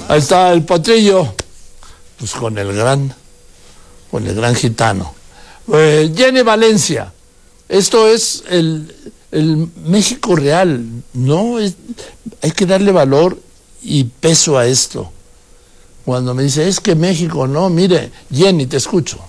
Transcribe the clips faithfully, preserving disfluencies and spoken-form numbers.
Ahí está el potrillo, pues con el gran, con el gran gitano. Eh, Jenny Valencia, esto es el, el México real, ¿no? Es, hay que darle valor y peso a esto. Cuando me dice, es que México, no, mire, Jenny, te escucho.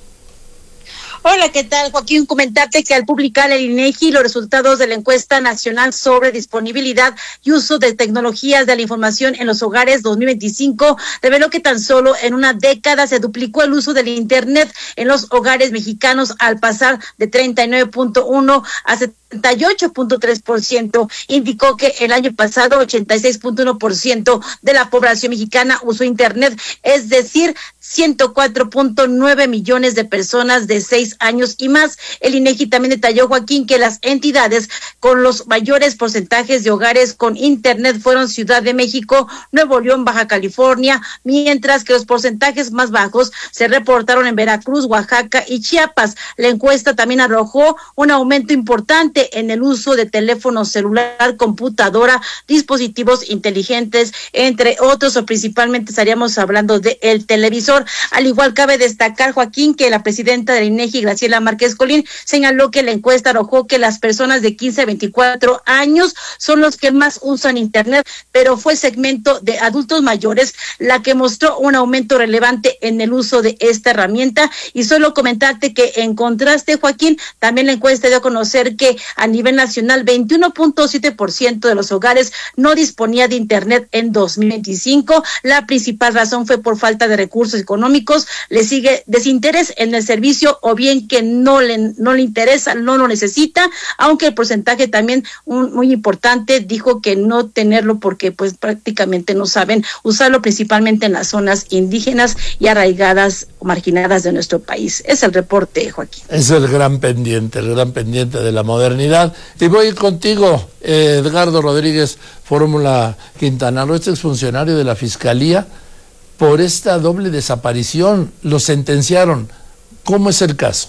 Hola, ¿qué tal, Joaquín? Comentarte que al publicar el INEGI los resultados de la encuesta nacional sobre disponibilidad y uso de tecnologías de la información en los hogares dos mil veinticinco, reveló que tan solo en una década se duplicó el uso del Internet en los hogares mexicanos al pasar de treinta y nueve punto uno a setenta y ocho punto tres por ciento. Indicó que el año pasado ochenta y seis punto uno por ciento de la población mexicana usó Internet, es decir, ciento cuatro punto nueve millones de personas de seis años y más. El INEGI también detalló, Joaquín, que las entidades con los mayores porcentajes de hogares con Internet fueron Ciudad de México, Nuevo León, Baja California, mientras que los porcentajes más bajos se reportaron en Veracruz, Oaxaca y Chiapas. La encuesta también arrojó un aumento importante en el uso de teléfono celular, computadora, dispositivos inteligentes, entre otros, o principalmente estaríamos hablando de el televisor. Al igual cabe destacar, Joaquín, que la presidenta del INEGI, Graciela Márquez Colín, señaló que la encuesta arrojó que las personas de quince a veinticuatro años son los que más usan Internet, pero fue el segmento de adultos mayores la que mostró un aumento relevante en el uso de esta herramienta. Y solo comentarte que en contraste, Joaquín, también la encuesta dio a conocer que a nivel nacional veintiuno punto siete por ciento de los hogares no disponía de Internet en dos mil veinticinco. La principal razón fue por falta de recursos económicos, le sigue desinterés en el servicio o bien que no le no le interesa, no lo necesita, aunque el porcentaje también un, muy importante dijo que no tenerlo porque pues prácticamente no saben usarlo, principalmente en las zonas indígenas y arraigadas o marginadas de nuestro país. Es el reporte, Joaquín. Es el gran pendiente, el gran pendiente de la modernidad. Y voy contigo, eh, Edgardo Rodríguez, Fórmula Quintana Roo, este exfuncionario de la Fiscalía, por esta doble desaparición, lo sentenciaron. ¿Cómo es el caso?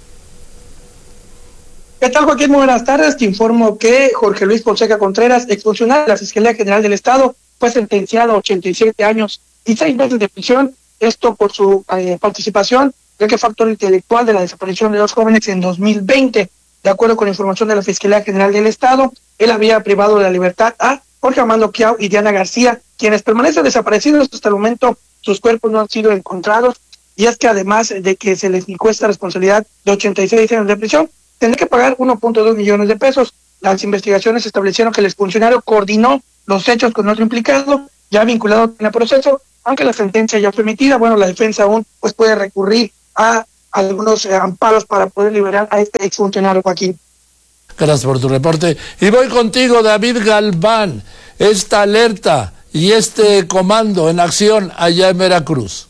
¿Qué tal, Joaquín? Muy buenas tardes. Te informo que Jorge Luis Fonseca Contreras, exfuncionario de la Fiscalía General del Estado, fue sentenciado a ochenta y siete años y seis meses de prisión, esto por su eh, participación, ya que fue actor intelectual de la desaparición de dos jóvenes en dos mil veinte. De acuerdo con información de la Fiscalía General del Estado, él había privado de la libertad a Jorge Armando Quiao y Diana García, quienes permanecen desaparecidos hasta el momento. Sus cuerpos no han sido encontrados, y es que además de que se les implicó esta responsabilidad de ochenta y seis años de prisión, tendrá que pagar uno punto dos millones de pesos. Las investigaciones establecieron que el exfuncionario coordinó los hechos con otro implicado, ya vinculado en el proceso, aunque la sentencia ya fue emitida. Bueno, la defensa aún pues puede recurrir a algunos eh, amparos para poder liberar a este exfuncionario, Joaquín. Gracias por tu reporte. Y voy contigo, David Galván. Esta alerta y este comando en acción allá en Veracruz.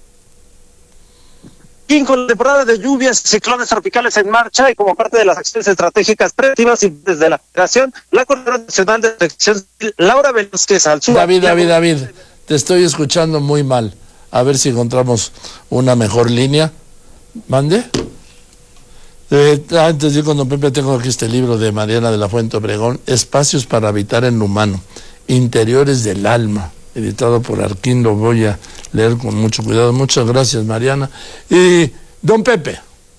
Y con la temporada de lluvias, ciclones tropicales en marcha y como parte de las acciones estratégicas preventivas y desde la Federación, la Coordinadora Nacional de Protección Civil, Laura Velázquez Alzúa. David, David, David, te estoy escuchando muy mal. A ver si encontramos una mejor línea. ¿Mande? Eh, antes de cuando Pepe, tengo aquí este libro de Mariana de la Fuente Obregón, Espacios para habitar en lo humano, Interiores del alma, editado por Arquín. Lo voy a leer con mucho cuidado. Muchas gracias, Mariana. Y don Pepe.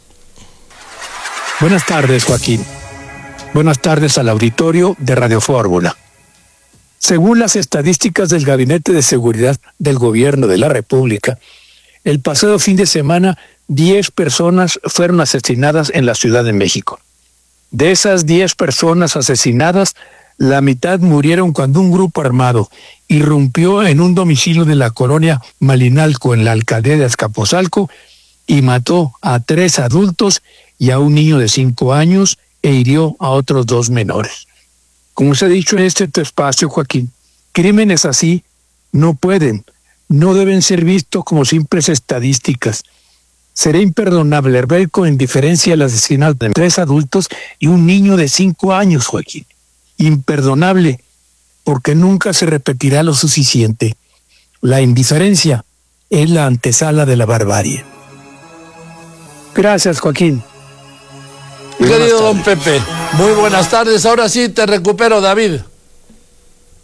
Buenas tardes, Joaquín. Buenas tardes al auditorio de Radio Fórmula. Según las estadísticas del Gabinete de Seguridad del Gobierno de la República, el pasado fin de semana diez personas fueron asesinadas en la Ciudad de México. De esas diez personas asesinadas, la mitad murieron cuando un grupo armado irrumpió en un domicilio de la colonia Malinalco en la alcaldía de Azcapotzalco y mató a tres adultos y a un niño de cinco años e hirió a otros dos menores. Como se ha dicho en este espacio, Joaquín, crímenes así no pueden, no deben ser vistos como simples estadísticas. Será imperdonable ver con indiferencia el asesinato de tres adultos y un niño de cinco años, Joaquín. Imperdonable, porque nunca se repetirá lo suficiente. La indiferencia es la antesala de la barbarie. Gracias, Joaquín. Querido don Pepe, muy buenas tardes. Ahora sí te recupero, David.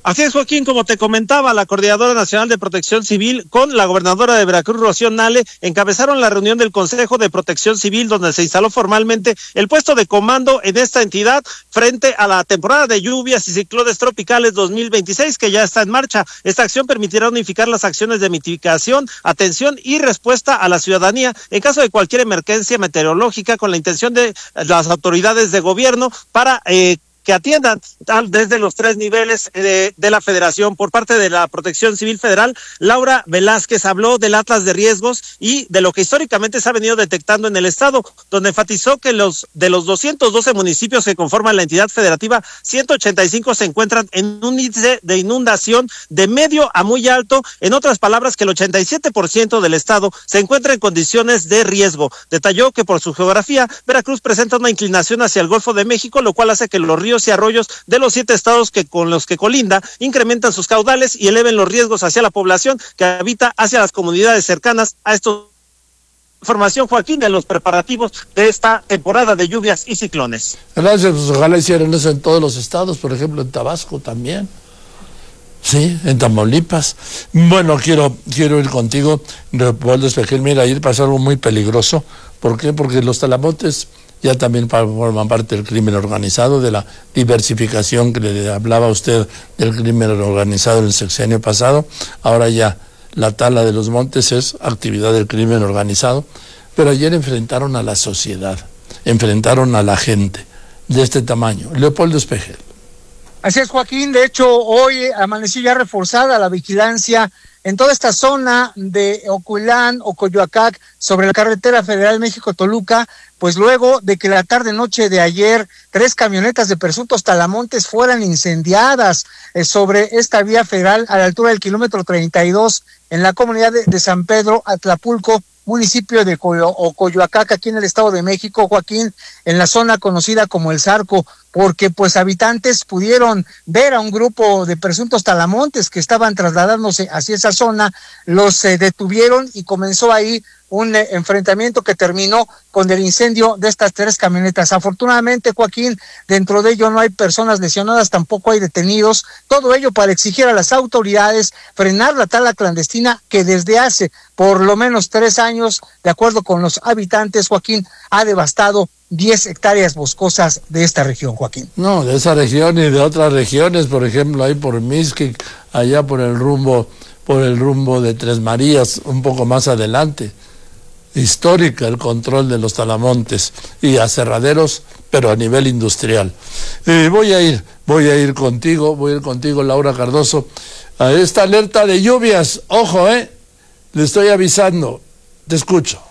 Así es, Joaquín, como te comentaba, la Coordinadora Nacional de Protección Civil con la gobernadora de Veracruz, Rocío Nale, encabezaron la reunión del Consejo de Protección Civil, donde se instaló formalmente el puesto de comando en esta entidad frente a la temporada de lluvias y ciclones tropicales dos mil veintiséis, que ya está en marcha. Esta acción permitirá unificar las acciones de mitigación, atención y respuesta a la ciudadanía en caso de cualquier emergencia meteorológica, con la intención de las autoridades de gobierno para eh, que atiendan desde los tres niveles de, de la federación. Por parte de la Protección Civil Federal, Laura Velázquez habló del atlas de riesgos y de lo que históricamente se ha venido detectando en el estado, donde enfatizó que los de los doscientos doce municipios que conforman la entidad federativa, ciento ochenta y cinco se encuentran en un índice de inundación de medio a muy alto. En otras palabras, que el ochenta y siete por ciento del estado se encuentra en condiciones de riesgo. Detalló que por su geografía, Veracruz presenta una inclinación hacia el Golfo de México, lo cual hace que los ríos y arroyos de los siete estados que con los que colinda incrementan sus caudales y eleven los riesgos hacia la población que habita hacia las comunidades cercanas a estos. Información, Joaquín, de los preparativos de esta temporada de lluvias y ciclones. Gracias, pues ojalá hicieran eso en todos los estados, por ejemplo en Tabasco también. Sí, en Tamaulipas. Bueno, quiero quiero ir contigo, Leopoldo Espejel. Mira, ir pasó algo muy peligroso. ¿Por qué? Porque los talamontes ya también forman parte del crimen organizado, de la diversificación que le hablaba usted del crimen organizado en el sexenio pasado. Ahora ya la tala de los montes es actividad del crimen organizado. Pero ayer enfrentaron a la sociedad, enfrentaron a la gente de este tamaño. Leopoldo Espejel. Así es, Joaquín. De hecho, hoy amaneció ya reforzada la vigilancia en toda esta zona de Oculán, Ocoyoacac, sobre la carretera federal México-Toluca, pues luego de que la tarde-noche de ayer tres camionetas de presuntos talamontes fueran incendiadas eh, sobre esta vía federal a la altura del kilómetro treinta y dos en la comunidad de, de San Pedro, Atlapulco, municipio de Ocoyoacac, aquí en el Estado de México, Joaquín, en la zona conocida como El Zarco, porque pues habitantes pudieron ver a un grupo de presuntos talamontes que estaban trasladándose hacia esa zona, los eh, detuvieron y comenzó ahí un eh, enfrentamiento que terminó con el incendio de estas tres camionetas. Afortunadamente, Joaquín, dentro de ello no hay personas lesionadas, tampoco hay detenidos, todo ello para exigir a las autoridades frenar la tala clandestina que desde hace por lo menos tres años, de acuerdo con los habitantes, Joaquín, ha devastado diez hectáreas boscosas de esta región, Joaquín. No, de esa región y de otras regiones, por ejemplo, ahí por Mixquic, allá por el rumbo, por el rumbo de Tres Marías, un poco más adelante. Histórica el control de los talamontes y aserraderos, pero a nivel industrial. Eh, voy a ir, voy a ir contigo, voy a ir contigo, Laura Cardoso, a esta alerta de lluvias. Ojo, eh, le estoy avisando, te escucho.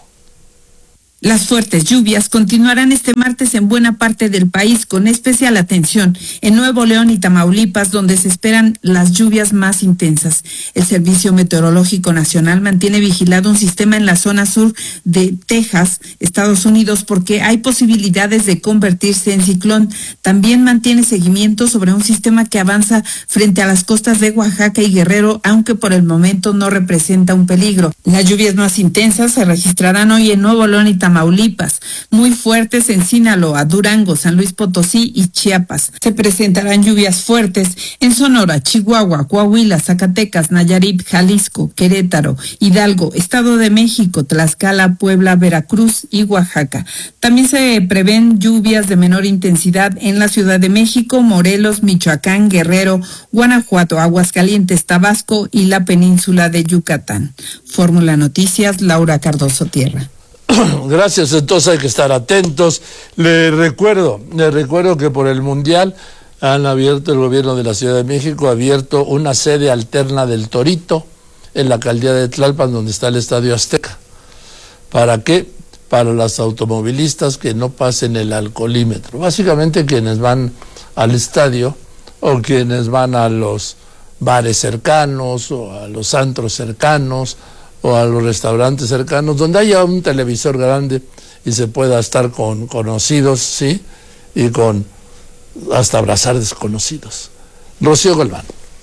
Las fuertes lluvias continuarán este martes en buena parte del país, con especial atención en Nuevo León y Tamaulipas, donde se esperan las lluvias más intensas. El Servicio Meteorológico Nacional mantiene vigilado un sistema en la zona sur de Texas, Estados Unidos, porque hay posibilidades de convertirse en ciclón. También mantiene seguimiento sobre un sistema que avanza frente a las costas de Oaxaca y Guerrero, aunque por el momento no representa un peligro. Las lluvias más intensas se registrarán hoy en Nuevo León y Tamaulipas. Tamaulipas, muy fuertes en Sinaloa, Durango, San Luis Potosí y Chiapas. Se presentarán lluvias fuertes en Sonora, Chihuahua, Coahuila, Zacatecas, Nayarit, Jalisco, Querétaro, Hidalgo, Estado de México, Tlaxcala, Puebla, Veracruz y Oaxaca. También se prevén lluvias de menor intensidad en la Ciudad de México, Morelos, Michoacán, Guerrero, Guanajuato, Aguascalientes, Tabasco y la península de Yucatán. Fórmula Noticias, Laura Cardoso Tierra. Gracias, entonces hay que estar atentos. Le recuerdo, le recuerdo que por el Mundial han abierto, el gobierno de la Ciudad de México ha abierto una sede alterna del Torito en la alcaldía de Tlalpan, donde está el Estadio Azteca. ¿Para qué? Para los automovilistas que no pasen el alcoholímetro. Básicamente quienes van al estadio o quienes van a los bares cercanos o a los antros cercanos o a los restaurantes cercanos, donde haya un televisor grande y se pueda estar con conocidos, ¿sí? Y con hasta abrazar desconocidos. Rocío Galván.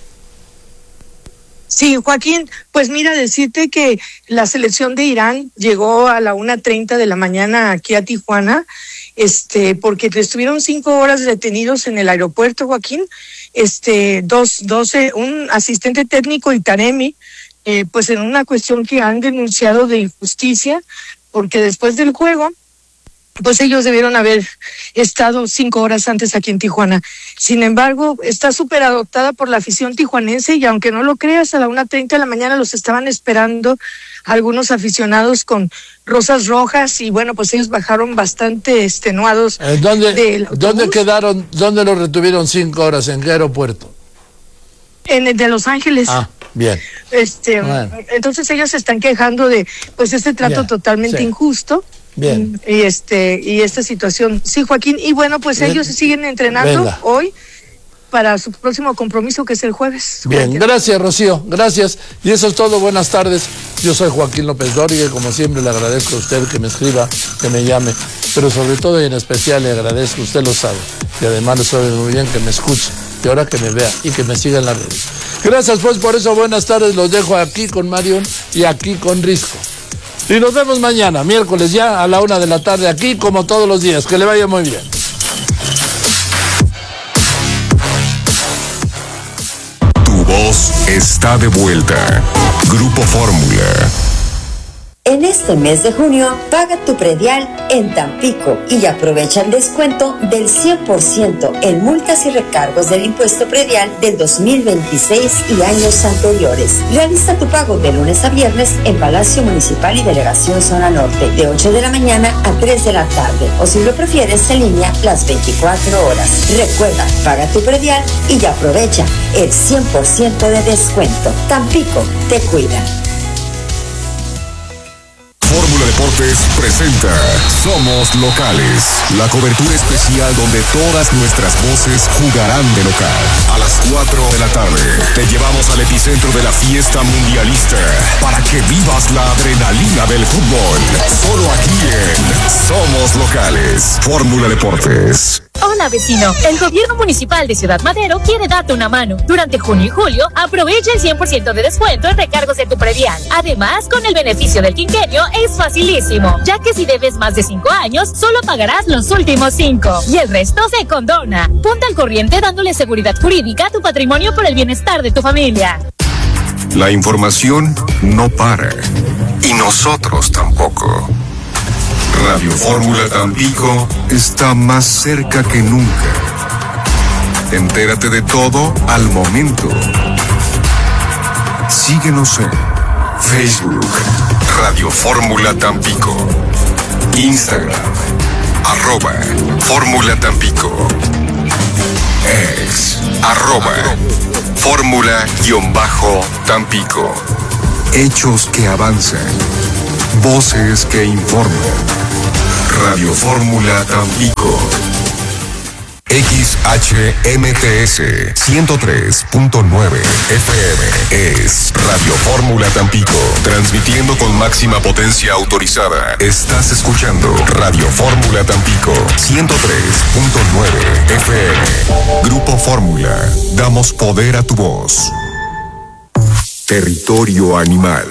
Sí, Joaquín, pues mira, decirte que la selección de Irán llegó a la una treinta de la mañana aquí a Tijuana, este, porque estuvieron cinco horas detenidos en el aeropuerto, Joaquín, este, dos, doce, un asistente técnico y Taremi, eh, pues en una cuestión que han denunciado de injusticia, porque después del juego, pues ellos debieron haber estado cinco horas antes aquí en Tijuana. Sin embargo, está súper adoptada por la afición tijuanense y aunque no lo creas, a la una treinta de la mañana los estaban esperando algunos aficionados con rosas rojas y bueno, pues ellos bajaron bastante extenuados. Eh, ¿Dónde, ¿Dónde quedaron, dónde los retuvieron cinco horas? ¿En qué aeropuerto? En el de Los Ángeles. Ah, bien. Este, bueno. Entonces ellos se están quejando de pues este trato bien. totalmente sí. injusto. Bien. Y este y esta situación, sí, Joaquín, y bueno, pues bien. ellos siguen entrenando Venga. hoy para su próximo compromiso que es el jueves. Bien, Joaquín. Gracias, Rocío, gracias. Y eso es todo, buenas tardes. Yo soy Joaquín López Dóriga y como siempre le agradezco a usted que me escriba, que me llame, pero sobre todo y en especial le agradezco, usted lo sabe, y además lo sabe muy bien que me escuche, y ahora que me vea y que me siga en las redes. Gracias pues por eso, buenas tardes, los dejo aquí con Marion y aquí con Risco. Y nos vemos mañana, miércoles ya a la una de la tarde aquí como todos los días. Que le vaya muy bien. Tu voz está de vuelta. Grupo Fórmula. En este mes de junio, paga tu predial en Tampico y aprovecha el descuento del cien por ciento en multas y recargos del impuesto predial del dos mil veintiséis y años anteriores. Realiza tu pago de lunes a viernes en Palacio Municipal y Delegación Zona Norte, de ocho de la mañana a tres de la tarde, o si lo prefieres en línea, las veinticuatro horas. Recuerda, paga tu predial y aprovecha el cien por ciento de descuento. Tampico te cuida. Fórmula Deportes presenta Somos Locales, la cobertura especial donde todas nuestras voces jugarán de local. A las cuatro de la tarde te llevamos al epicentro de la fiesta mundialista para que vivas la adrenalina del fútbol. Solo aquí en Somos Locales. Fórmula Deportes. Hola vecino, el gobierno municipal de Ciudad Madero quiere darte una mano. Durante junio y julio, aprovecha el cien por ciento de descuento en recargos de tu predial. Además, con el beneficio del quinquenio es facilísimo, ya que si debes más de cinco años, solo pagarás los últimos cinco y el resto se condona. Ponte al corriente dándole seguridad jurídica a tu patrimonio por el bienestar de tu familia. La información no para y nosotros tampoco. Radio Fórmula Tampico está más cerca que nunca. Entérate de todo al momento. Síguenos en Facebook, Radio Fórmula Tampico, Instagram, arroba Fórmula Tampico, X, arroba Fórmula-Tampico. Hechos que avanzan, voces que informan. Radio Fórmula Tampico. X H M T S ciento tres punto nueve F M es Radio Fórmula Tampico, transmitiendo con máxima potencia autorizada. Estás escuchando Radio Fórmula Tampico ciento tres punto nueve F M. Grupo Fórmula, damos poder a tu voz. Territorio animal.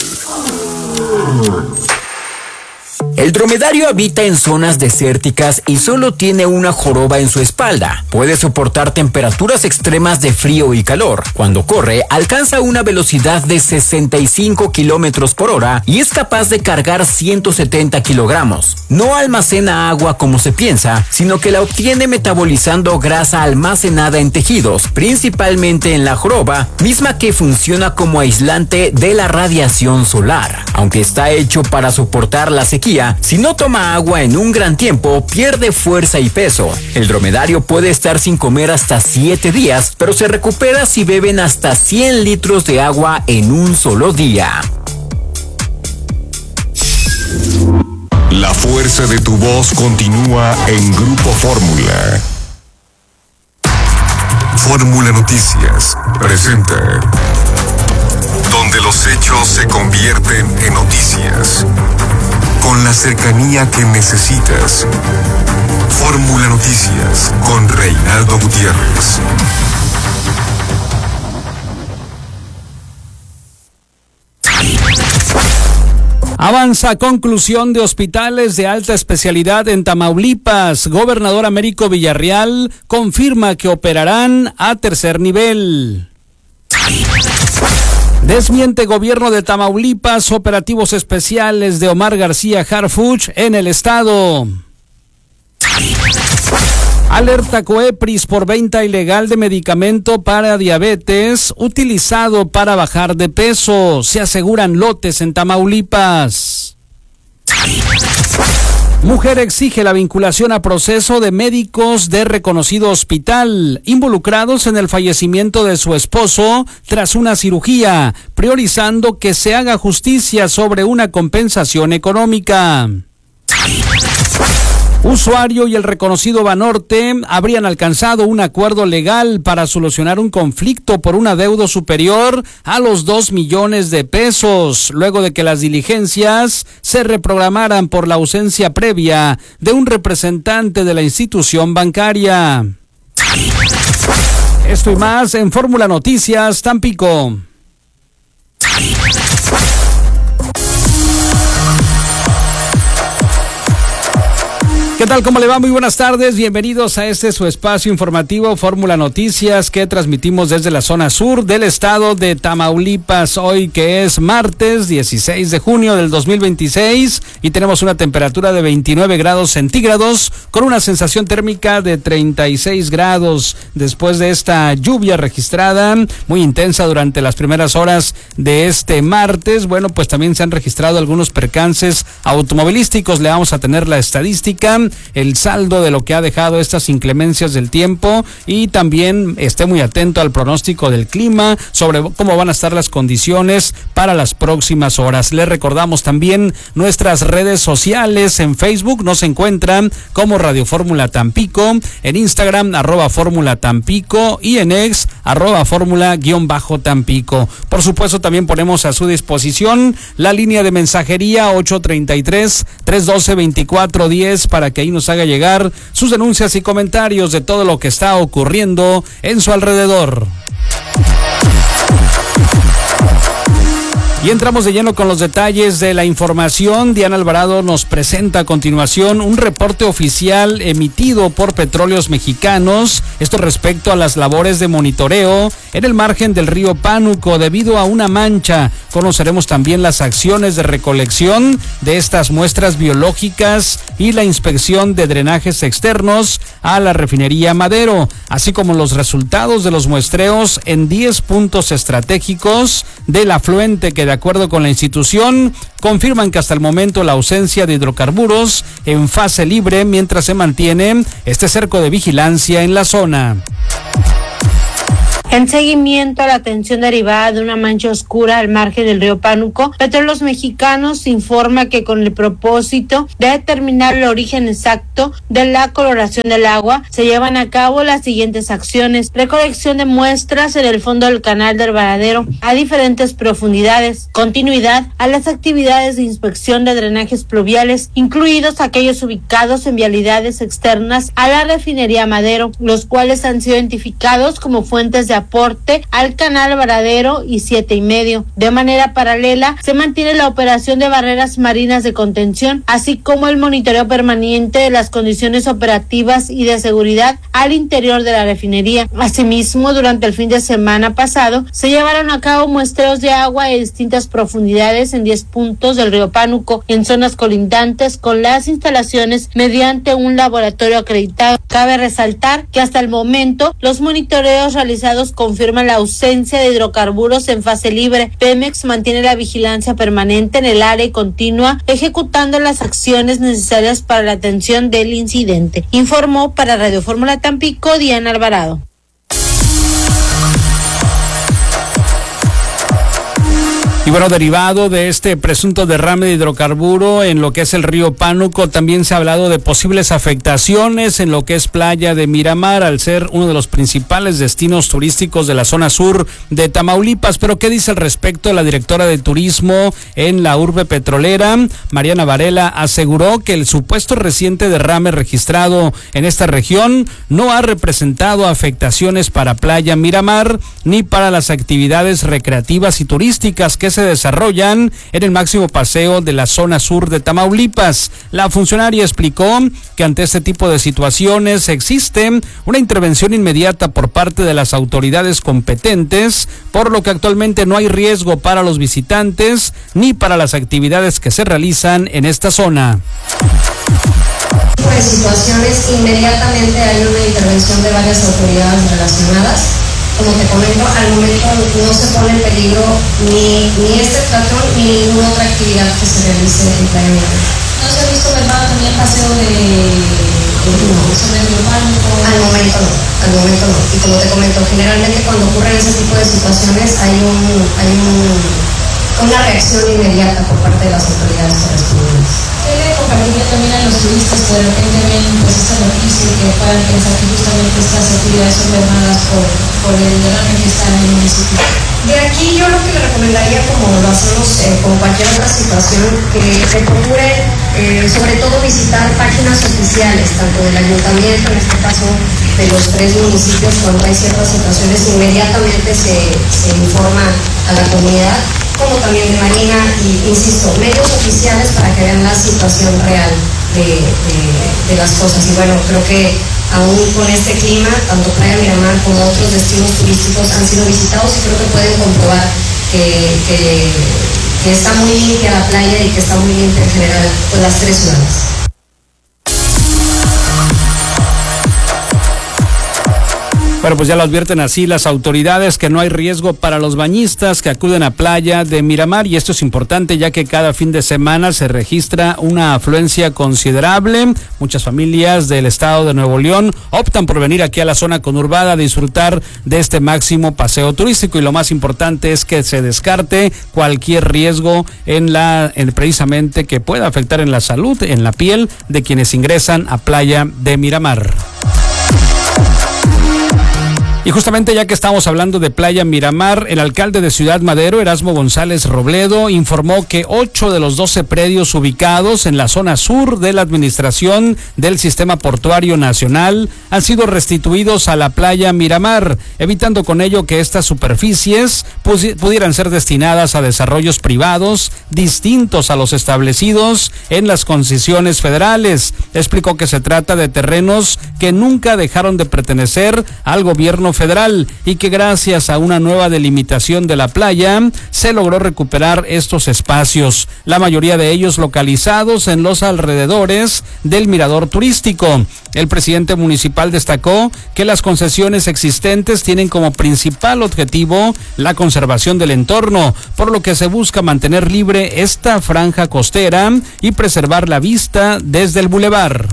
El dromedario habita en zonas desérticas y solo tiene una joroba en su espalda. Puede soportar temperaturas extremas de frío y calor. Cuando corre, alcanza una velocidad de sesenta y cinco kilómetros por hora y es capaz de cargar ciento setenta kilogramos. No almacena agua como se piensa, sino que la obtiene metabolizando grasa almacenada en tejidos, principalmente en la joroba, misma que funciona como aislante de la radiación solar. Aunque está hecho para soportar la sequía, si no toma agua en un gran tiempo, pierde fuerza y peso. El dromedario puede estar sin comer hasta siete días, pero se recupera si beben hasta cien litros de agua en un solo día. La fuerza de tu voz continúa en Grupo Fórmula. Fórmula Noticias presenta, donde los hechos se convierten en noticias, con la cercanía que necesitas. Fórmula Noticias con Reinaldo Gutiérrez. Avanza conclusión de hospitales de alta especialidad en Tamaulipas. Gobernador Américo Villarreal confirma que operarán a tercer nivel. Desmiente gobierno de Tamaulipas operativos especiales de Omar García Harfuch en el estado. Alerta COEPRIS por venta ilegal de medicamento para diabetes utilizado para bajar de peso. Se aseguran lotes en Tamaulipas. Mujer exige la vinculación a proceso de médicos de reconocido hospital involucrados en el fallecimiento de su esposo tras una cirugía, priorizando que se haga justicia sobre una compensación económica. Usuario y el reconocido Banorte habrían alcanzado un acuerdo legal para solucionar un conflicto por un adeudo superior a los dos millones de pesos, luego de que las diligencias se reprogramaran por la ausencia previa de un representante de la institución bancaria. Esto y más en Fórmula Noticias Tampico. ¿Qué tal? ¿Cómo le va? Muy buenas tardes. Bienvenidos a este su espacio informativo Fórmula Noticias que transmitimos desde la zona sur del estado de Tamaulipas. Hoy que es martes dieciséis de junio del dos mil veintiséis y tenemos una temperatura de veintinueve grados centígrados con una sensación térmica de treinta y seis grados después de esta lluvia registrada muy intensa durante las primeras horas de este martes. Bueno, pues también se han registrado algunos percances automovilísticos. Le vamos a tener la estadística, el saldo de lo que ha dejado estas inclemencias del tiempo y también esté muy atento al pronóstico del clima sobre cómo van a estar las condiciones para las próximas horas. Les recordamos también nuestras redes sociales. En Facebook nos encuentran como Radio Fórmula Tampico, en Instagram arroba Fórmula Tampico y en X arroba Fórmula guión bajo Tampico. Por supuesto también ponemos a su disposición la línea de mensajería ocho treinta y tres, trescientos doce, veinticuatro diez para que ahí nos haga llegar sus denuncias y comentarios de todo lo que está ocurriendo en su alrededor. Y entramos de lleno con los detalles de la información. Diana Alvarado nos presenta a continuación un reporte oficial emitido por Petróleos Mexicanos, esto respecto a las labores de monitoreo en el margen del río Pánuco debido a una mancha. Conoceremos también las acciones de recolección de estas muestras biológicas y la inspección de drenajes externos a la refinería Madero, así como los resultados de los muestreos en diez puntos estratégicos del afluente que de acuerdo con la institución confirman que hasta el momento la ausencia de hidrocarburos en fase libre mientras se mantiene este cerco de vigilancia en la zona. En seguimiento a la atención derivada de una mancha oscura al margen del río Pánuco, Petróleos Mexicanos informa que con el propósito de determinar el origen exacto de la coloración del agua, se llevan a cabo las siguientes acciones: recolección de muestras en el fondo del canal del Varadero a diferentes profundidades, continuidad a las actividades de inspección de drenajes pluviales, incluidos aquellos ubicados en vialidades externas a la refinería Madero, los cuales han sido identificados como fuentes de aporte al canal Varadero y siete y medio. De manera paralela, se mantiene la operación de barreras marinas de contención, así como el monitoreo permanente de las condiciones operativas y de seguridad al interior de la refinería. Asimismo, durante el fin de semana pasado, se llevaron a cabo muestreos de agua de distintas profundidades en diez puntos del río Pánuco, en zonas colindantes con las instalaciones mediante un laboratorio acreditado. Cabe resaltar que hasta el momento, los monitoreos realizados confirman la ausencia de hidrocarburos en fase libre. Pemex mantiene la vigilancia permanente en el área y continúa ejecutando las acciones necesarias para la atención del incidente. Informó para Radio Fórmula Tampico Diana Alvarado. Y bueno, derivado de este presunto derrame de hidrocarburo en lo que es el río Pánuco, también se ha hablado de posibles afectaciones en lo que es Playa de Miramar, al ser uno de los principales destinos turísticos de la zona sur de Tamaulipas. Pero ¿qué dice al respecto la directora de turismo en la urbe petrolera? Mariana Varela aseguró que el supuesto reciente derrame registrado en esta región no ha representado afectaciones para Playa Miramar ni para las actividades recreativas y turísticas que se desarrollan en el máximo paseo de la zona sur de Tamaulipas. La funcionaria explicó que ante este tipo de situaciones existe una intervención inmediata por parte de las autoridades competentes, por lo que actualmente no hay riesgo para los visitantes ni para las actividades que se realizan en esta zona. De situaciones, inmediatamente hay una intervención de varias autoridades relacionadas. Como te comento, al momento no se pone en peligro ni, ni este platón ni ninguna otra actividad que se realice en Playa Miramar. ¿No se ha visto verdad también paseo de, de, de sobre el urbano? Al momento no, al momento no. Y como te comento, generalmente cuando ocurren ese tipo de situaciones hay un, hay un, una reacción inmediata por parte de las autoridades correspondientes. ¿Qué le compartiría también a los turistas que de repente ven pues esta noticia y que puedan pensar que justamente estas actividades son gobernadas por, por el derrame que está en el municipio? De aquí yo lo que le recomendaría, como lo hacemos eh, con cualquier otra situación, que se procure eh, sobre todo visitar páginas oficiales, tanto del ayuntamiento, en este caso de los tres municipios, cuando hay ciertas situaciones inmediatamente se, se informa a la comunidad, como también de Marina y, insisto, medios oficiales para que vean la situación real de, de, de las cosas. Y bueno, creo que aún con este clima, tanto Playa Miramar como otros destinos turísticos han sido visitados y creo que pueden comprobar que, que, que está muy limpia la playa y que está muy limpia en general pues, las tres ciudades. Bueno, pues ya lo advierten así las autoridades, que no hay riesgo para los bañistas que acuden a Playa de Miramar, y esto es importante ya que cada fin de semana se registra una afluencia considerable. Muchas familias del estado de Nuevo León optan por venir aquí a la zona conurbada a disfrutar de este máximo paseo turístico, y lo más importante es que se descarte cualquier riesgo en la en precisamente que pueda afectar en la salud, en la piel de quienes ingresan a Playa de Miramar. Y justamente ya que estamos hablando de Playa Miramar, el alcalde de Ciudad Madero, Erasmo González Robledo, informó que ocho de los doce predios ubicados en la zona sur de la administración del Sistema Portuario Nacional han sido restituidos a la Playa Miramar, evitando con ello que estas superficies pudieran ser destinadas a desarrollos privados distintos a los establecidos en las concesiones federales. Explicó que se trata de terrenos que nunca dejaron de pertenecer al gobierno federal y que gracias a una nueva delimitación de la playa se logró recuperar estos espacios, la mayoría de ellos localizados en los alrededores del mirador turístico. El presidente municipal destacó que las concesiones existentes tienen como principal objetivo la conservación del entorno, por lo que se busca mantener libre esta franja costera y preservar la vista desde el bulevar.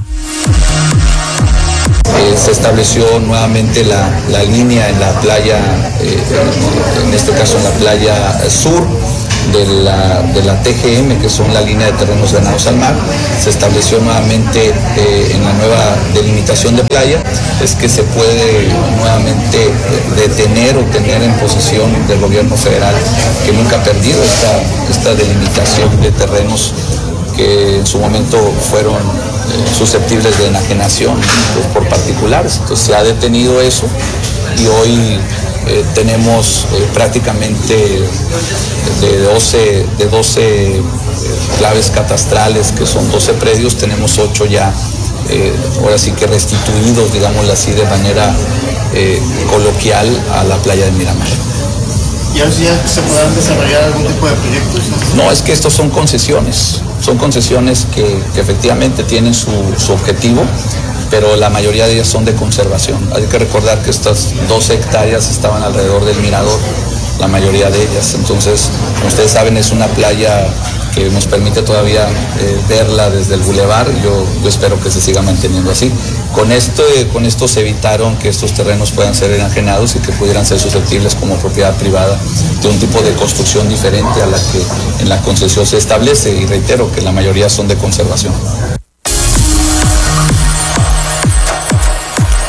Eh, se estableció nuevamente la, la línea en la playa, eh, en este caso en la playa sur de la, de la T G M, que son la línea de terrenos ganados al mar. Se estableció nuevamente eh, en la nueva delimitación de playa, es que se puede nuevamente detener o tener en posesión del gobierno federal, que nunca ha perdido esta, esta delimitación de terrenos que en su momento fueron eh, susceptibles de enajenación pues, por particulares. Entonces se ha detenido eso y hoy eh, tenemos eh, prácticamente de doce, de doce eh, claves catastrales, que son doce predios, tenemos ocho ya, eh, ahora sí que restituidos, digámoslo así, de manera eh, coloquial a la playa de Miramar. ¿Y ahora sí ya se podrán desarrollar algún tipo de proyectos? No, es que estos son concesiones, son concesiones que, que efectivamente tienen su, su objetivo, pero la mayoría de ellas son de conservación. Hay que recordar que estas doce hectáreas estaban alrededor del mirador, la mayoría de ellas. Entonces, como ustedes saben, es una playa que nos permite todavía eh, verla desde el bulevar. Yo, yo espero que se siga manteniendo así. Con esto, eh, con esto se evitaron que estos terrenos puedan ser enajenados y que pudieran ser susceptibles como propiedad privada de un tipo de construcción diferente a la que en la concesión se establece, y reitero que la mayoría son de conservación.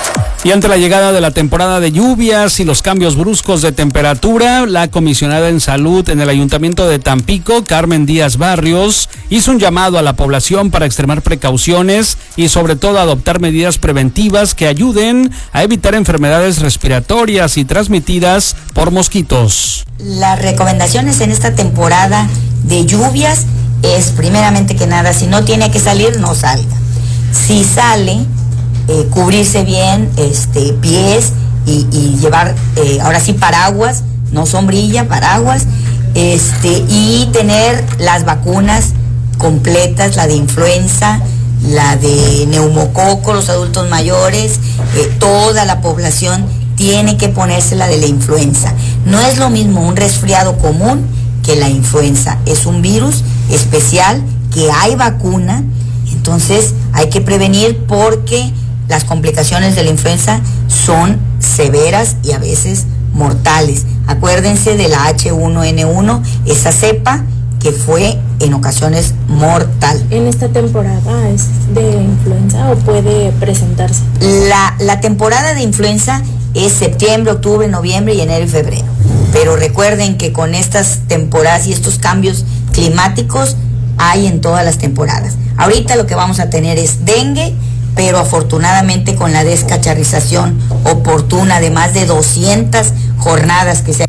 Y ante la llegada de la temporada de lluvias y los cambios bruscos de temperatura, la comisionada en salud en el Ayuntamiento de Tampico, Carmen Díaz Barrios, hizo un llamado a la población para extremar precauciones y sobre todo adoptar medidas preventivas que ayuden a evitar enfermedades respiratorias y transmitidas por mosquitos. Las recomendaciones en esta temporada de lluvias es, primeramente que nada, si no tiene que salir, no salga. Si sale, Eh, cubrirse bien este pies y, y llevar eh, ahora sí paraguas, no sombrilla, paraguas, este y tener las vacunas completas, la de influenza, la de neumococo, los adultos mayores, eh, toda la población tiene que ponerse la de la influenza. No es lo mismo un resfriado común que la influenza, es un virus especial que hay vacuna, entonces hay que prevenir porque las complicaciones de la influenza son severas y a veces mortales. Acuérdense de la H uno N uno, esa cepa que fue en ocasiones mortal. ¿En esta temporada es de influenza o puede presentarse? La, la temporada de influenza es septiembre, octubre, noviembre y enero y febrero. Pero recuerden que con estas temporadas y estos cambios climáticos hay en todas las temporadas. Ahorita lo que vamos a tener es dengue, pero afortunadamente con la descacharrización oportuna de más de doscientas jornadas que se...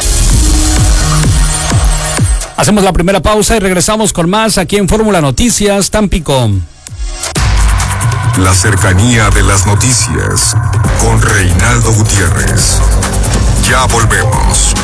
Hacemos la primera pausa y regresamos con más aquí en Fórmula Noticias Tampico. La cercanía de las noticias con Reinaldo Gutiérrez. Ya volvemos.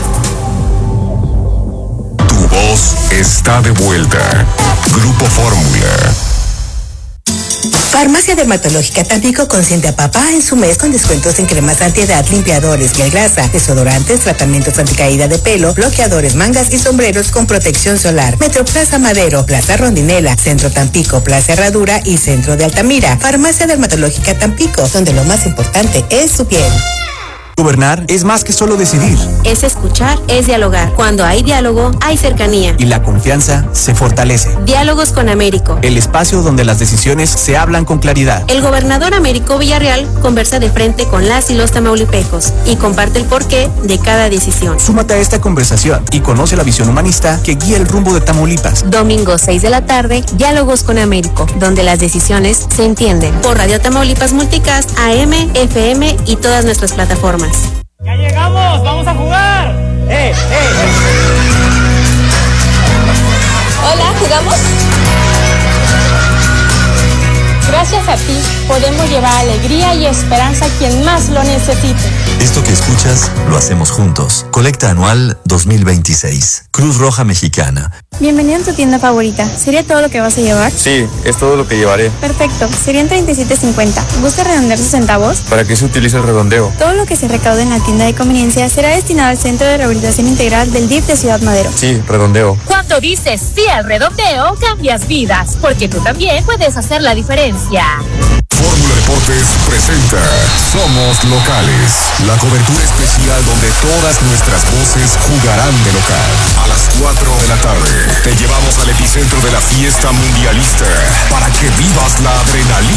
Tu voz está de vuelta. Grupo Fórmula. Farmacia Dermatológica Tampico consiente a papá en su mes con descuentos en cremas antiedad, limpiadores, gel grasa, desodorantes, tratamientos anticaída de pelo, bloqueadores, mangas y sombreros con protección solar. Metro Plaza Madero, Plaza Rondinela, Centro Tampico, Plaza Herradura y Centro de Altamira. Farmacia Dermatológica Tampico, donde lo más importante es su piel. Gobernar es más que solo decidir. Es escuchar, es dialogar. Cuando hay diálogo, hay cercanía. Y la confianza se fortalece. Diálogos con Américo. El espacio donde las decisiones se hablan con claridad. El gobernador Américo Villarreal conversa de frente con las y los tamaulipecos y comparte el porqué de cada decisión. Súmate a esta conversación y conoce la visión humanista que guía el rumbo de Tamaulipas. Domingo seis de la tarde, Diálogos con Américo, donde las decisiones se entienden. Por Radio Tamaulipas Multicast, A M, F M y todas nuestras plataformas. ¡Ya llegamos! ¡Vamos a jugar! ¡Eh, eh! Hola, ¿jugamos? Gracias a ti, podemos llevar alegría y esperanza a quien más lo necesite. Esto que escuchas, lo hacemos juntos. Colecta anual dos mil veintiséis. Cruz Roja Mexicana. Bienvenido a tu tienda favorita. ¿Sería todo lo que vas a llevar? Sí, es todo lo que llevaré. Perfecto, serían treinta y siete cincuenta. ¿Gusta redondear sus centavos? ¿Para qué se utiliza el redondeo? Todo lo que se recaude en la tienda de conveniencia será destinado al Centro de Rehabilitación Integral del D I F de Ciudad Madero. Sí, redondeo. Cuando dices sí al redondeo, cambias vidas, porque tú también puedes hacer la diferencia. Fórmula Deportes presenta Somos Locales, la cobertura especial donde todas nuestras voces jugarán de local. A las cuatro de la tarde te llevamos al epicentro de la fiesta mundialista para que vivas la adrenalina